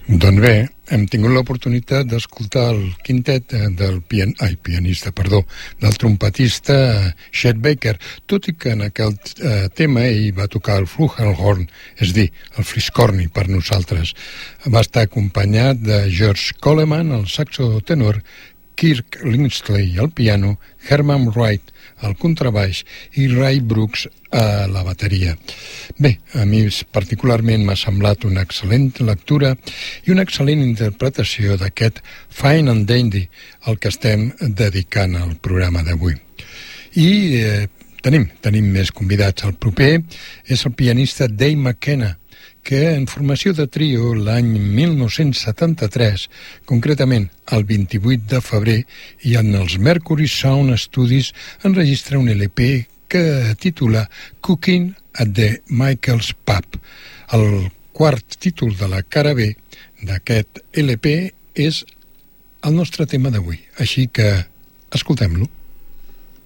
Doncs bé, hem tingut l'oportunitat d'escoltar el quintet del trompetista Chet Baker, tot i que en aquell tema ell va tocar el flugelhorn, és a dir, el fliscorni per nosaltres. Va estar acompanyat de George Coleman, el saxo tenor, Kirk Lindsey al piano, Herman Wright al contrabaix i Ray Brooks a la bateria. Bé, a mi particularment m'ha semblat una excel·lent lectura i una excel·lent interpretació d'aquest Fine and Dandy, al que estem dedicant al programa d'avui. I tenim més convidats. El proper és el pianista Dave McKenna, que en formació de trio l'any 1973, concretament el 28 de febrer, i en els Mercury Sound Studios enregistra un LP que titula Cooking at the Michael's Pub. El quart títol de la cara B d'aquest LP és el nostre tema d'avui, així que escoltem-lo.